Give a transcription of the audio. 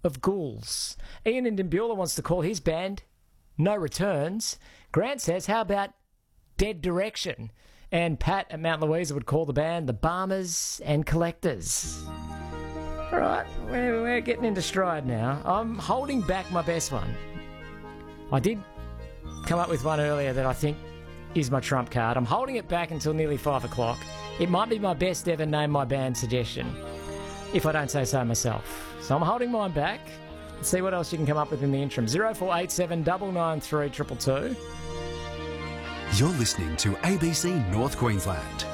of Ghouls. Ian in Dimbula wants to call his band No Returns. Grant says, how about Dead Direction? And Pat at Mount Louisa would call the band the Balmers and Collectors. All right, we're getting into stride now. I'm holding back my best one. I did come up with one earlier that I think is my trump card. I'm holding it back until nearly 5 o'clock. It might be my best ever Name My Band suggestion, if I don't say so myself. So I'm holding mine back. Let's see what else you can come up with in the interim. 0487 993 222. You're listening to ABC North Queensland.